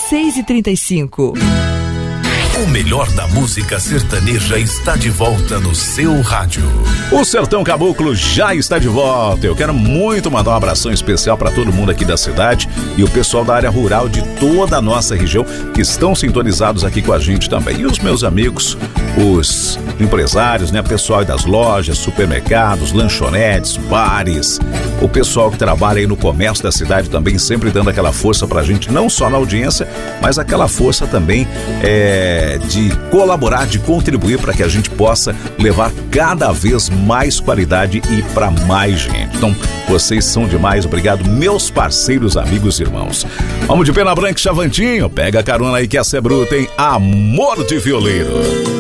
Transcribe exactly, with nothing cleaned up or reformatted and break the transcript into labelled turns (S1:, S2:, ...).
S1: seis e trinta e cinco.
S2: O melhor da música sertaneja está de volta no seu rádio.
S3: O Sertão Caboclo já está de volta. Eu quero muito mandar um abração especial para todo mundo aqui da cidade e o pessoal da área rural de toda a nossa região que estão sintonizados aqui com a gente também. E os meus amigos, os empresários, né? Pessoal das lojas, supermercados, lanchonetes, bares, o pessoal que trabalha aí no comércio da cidade também, sempre dando aquela força pra gente, não só na audiência, mas aquela força também é, de colaborar, de contribuir para que a gente possa levar cada vez mais qualidade e para mais gente. Então, vocês são demais, obrigado, meus parceiros, amigos e irmãos. Vamos de Pena Branca e Chavantinho, pega a carona aí que essa é bruta, hein? Amor de Violeiro.